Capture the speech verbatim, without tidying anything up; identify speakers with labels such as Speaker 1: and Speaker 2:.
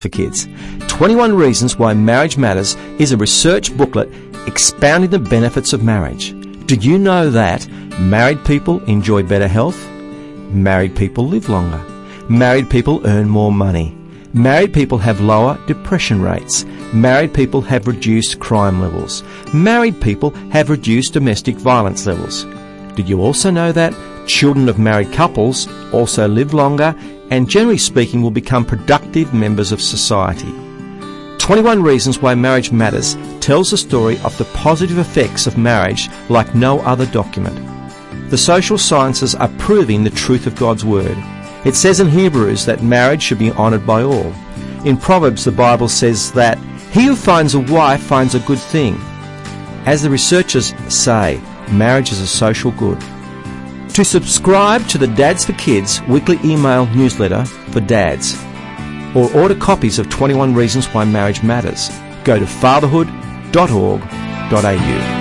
Speaker 1: for Kids. twenty-one Reasons Why Marriage Matters is a research booklet expounding the benefits of marriage. Did you know that married people enjoy better health? Married people live longer. Married people earn more money. Married people have lower depression rates. Married people have reduced crime levels. Married people have reduced domestic violence levels. Did you also know that children of married couples also live longer and, generally speaking, will become productive members of society? twenty-one Reasons Why Marriage Matters tells the story of the positive effects of marriage like no other document. The social sciences are proving the truth of God's Word. It says in Hebrews that marriage should be honoured by all. In Proverbs, the Bible says that he who finds a wife finds a good thing. As the researchers say, marriage is a social good. To subscribe to the Dads for Kids weekly email newsletter for dads, or order copies of twenty-one Reasons Why Marriage Matters, go to fatherhood dot org dot a u.